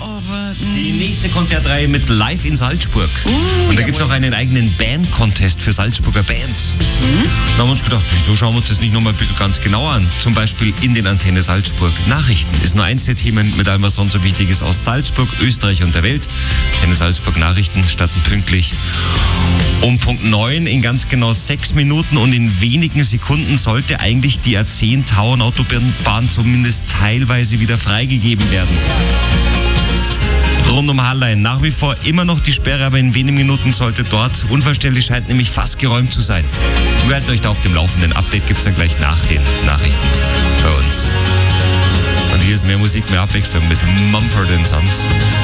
Die nächste Konzertreihe mit Live in Salzburg. Und da gibt es auch einen eigenen Band-Contest für Salzburger Bands. Da haben wir uns gedacht, wieso schauen wir uns das nicht nochmal ein bisschen ganz genau an? Zum Beispiel in den Antenne Salzburg. Nachrichten ist nur eins der Themen mit allem, was sonst so wichtig ist aus Salzburg, Österreich und der Welt. Antenne Salzburg Nachrichten starten pünktlich um Punkt 9 in ganz genau 6 Minuten und in wenigen Sekunden sollte eigentlich die A10 Tauern-Autobahn zumindest teilweise wieder freigegeben werden. Rund um Hallein nach wie vor immer noch die Sperre, aber in wenigen Minuten sollte dort, unverständlich scheint nämlich fast geräumt zu sein. Wir halten euch da auf dem Laufenden. Update gibt es dann gleich nach den Nachrichten bei uns. Und hier ist mehr Musik, mehr Abwechslung mit Mumford & Sons.